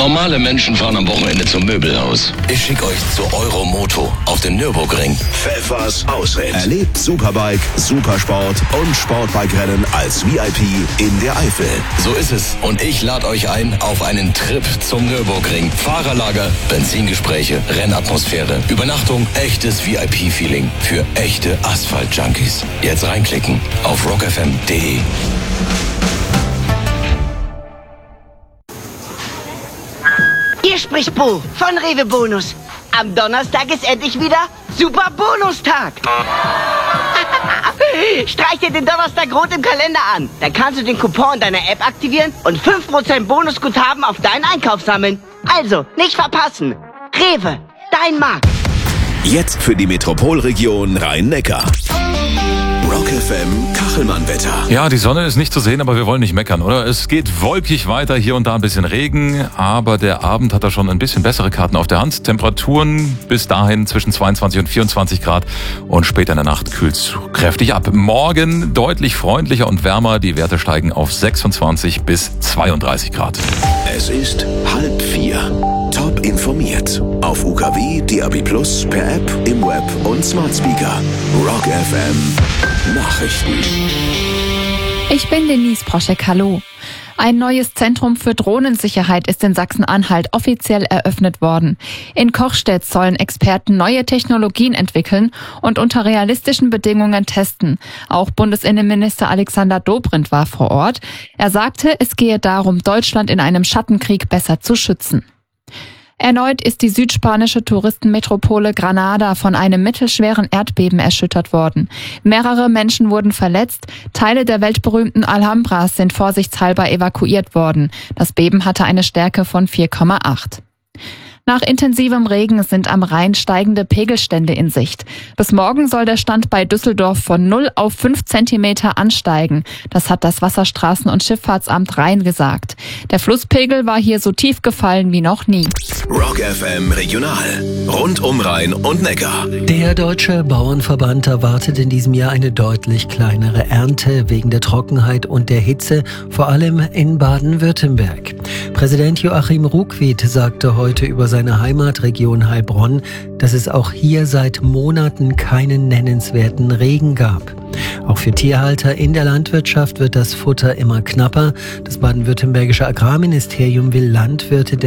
Normale Menschen fahren am Wochenende zum Möbelhaus. Ich schicke euch zu Euromoto auf den Nürburgring. Pfeffers Ausritt. Erlebt Superbike, Supersport und Sportbike-Rennen als VIP in der Eifel. So ist es. Und ich lade euch ein auf einen Trip zum Nürburgring. Fahrerlager, Benzingespräche, Rennatmosphäre, Übernachtung, echtes VIP-Feeling für echte Asphalt-Junkies. Jetzt reinklicken auf rockfm.de. Hier spricht Bo von Rewe Bonus. Am Donnerstag ist endlich wieder Super Bonustag. Streich dir den Donnerstag rot im Kalender an. Dann kannst du den Coupon in deiner App aktivieren und 5% Bonusguthaben auf deinen Einkauf sammeln. Also, nicht verpassen. Rewe, dein Markt. Jetzt für die Metropolregion Rhein-Neckar. Rock FM Kachelmann-Wetter. Ja, die Sonne ist nicht zu sehen, aber wir wollen nicht meckern, oder? Es geht wolkig weiter, hier und da ein bisschen Regen, aber der Abend hat da schon ein bisschen bessere Karten auf der Hand. Temperaturen bis dahin zwischen 22 und 24 Grad und später in der Nacht kühlt es kräftig ab. Morgen deutlich freundlicher und wärmer, die Werte steigen auf 26 bis 32 Grad. Es ist 3:30. Top informiert. Auf UKW, DAB+, per App, im Web und Smart Speaker. Rock FM Nachrichten. Ich bin Denise Proschek, hallo. Ein neues Zentrum für Drohnensicherheit ist in Sachsen-Anhalt offiziell eröffnet worden. In Kochstedt sollen Experten neue Technologien entwickeln und unter realistischen Bedingungen testen. Auch Bundesinnenminister Alexander Dobrindt war vor Ort. Er sagte, es gehe darum, Deutschland in einem Schattenkrieg besser zu schützen. Erneut ist die südspanische Touristenmetropole Granada von einem mittelschweren Erdbeben erschüttert worden. Mehrere Menschen wurden verletzt. Teile der weltberühmten Alhambras sind vorsichtshalber evakuiert worden. Das Beben hatte eine Stärke von 4,8. Nach intensivem Regen sind am Rhein steigende Pegelstände in Sicht. Bis morgen soll der Stand bei Düsseldorf von 0 auf 5 Zentimeter ansteigen. Das hat das Wasserstraßen- und Schifffahrtsamt Rhein gesagt. Der Flusspegel war hier so tief gefallen wie noch nie. Rock FM Regional. Rund um Rhein und Neckar. Der Deutsche Bauernverband erwartet in diesem Jahr eine deutlich kleinere Ernte wegen der Trockenheit und der Hitze, vor allem in Baden-Württemberg. Präsident Joachim Ruckwied sagte heute über seine Heimatregion Heilbronn, dass es auch hier seit Monaten keinen nennenswerten Regen gab. Auch für Tierhalter in der Landwirtschaft wird das Futter immer knapper. Das baden-württembergische Agrarministerium will Landwirte